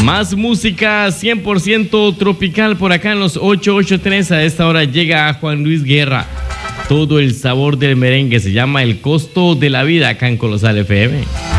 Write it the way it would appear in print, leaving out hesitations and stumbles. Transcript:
Más música 100% tropical por acá en los 883. A esta hora llega Juan Luis Guerra. Todo el sabor del merengue se llama El Costo de la Vida acá en Colosal FM.